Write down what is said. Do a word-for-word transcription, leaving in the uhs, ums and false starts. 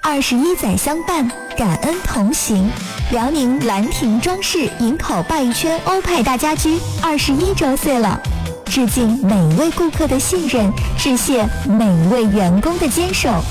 二十一载相伴，感恩同行。辽宁兰亭装饰营口鲅鱼圈欧派大家居二十一周岁了，致敬每位顾客的信任，致谢每位员工的坚守。